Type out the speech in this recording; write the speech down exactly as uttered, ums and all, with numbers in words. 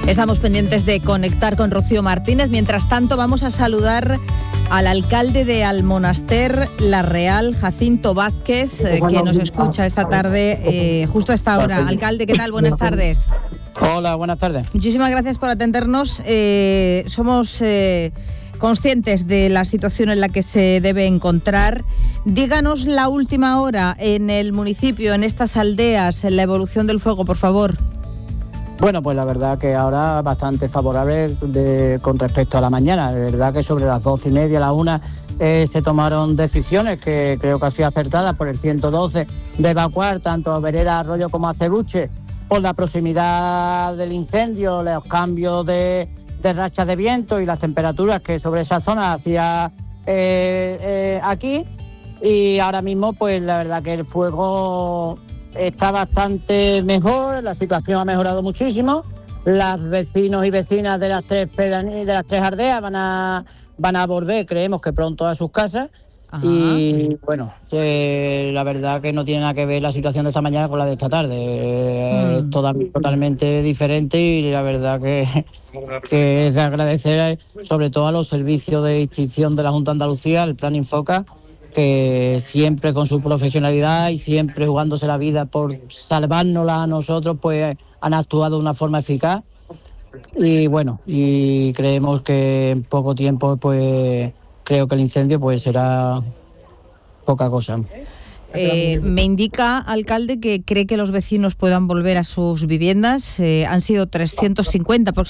Estamos pendientes de conectar con Rocío Martínez. Mientras tanto, vamos a saludar al alcalde de Almonaster La Real, Jacinto Vázquez, eh, que nos escucha esta tarde, eh, justo a esta hora. Alcalde, ¿qué tal? Buenas tardes. Hola, buenas tardes. Muchísimas gracias por atendernos. Eh, somos eh, conscientes de la situación en la que se debe encontrar. Díganos la última hora en el municipio, en estas aldeas, en la evolución del fuego, por favor. Bueno, pues la verdad que ahora bastante favorable de, con respecto a la mañana. De verdad que sobre las doce y media, la una, eh, se tomaron decisiones que creo que han sido acertadas por el ciento doce de evacuar tanto a Vereda Arroyo como a Cebuche por la proximidad del incendio, los cambios de, de rachas de viento y las temperaturas que sobre esa zona hacía eh, eh, aquí. Y ahora mismo, pues la verdad que el fuego está bastante mejor, la situación ha mejorado muchísimo. Los vecinos y vecinas de las tres pedanías, de las tres aldeas van a van a volver, creemos que pronto, a sus casas. Ajá. Y bueno, eh, la verdad que no tiene nada que ver la situación de esta mañana con la de esta tarde. Eh, mm. Es toda, totalmente diferente, y la verdad que, que es de agradecer sobre todo a los servicios de extinción de la Junta de Andalucía, el Plan Infoca, que siempre con su profesionalidad y siempre jugándose la vida por salvárnosla a nosotros, pues han actuado de una forma eficaz. Y bueno, y creemos que en poco tiempo, pues creo que el incendio pues será poca cosa. Eh, me indica, alcalde, que cree que los vecinos puedan volver a sus viviendas. Eh, han sido trescientos cincuenta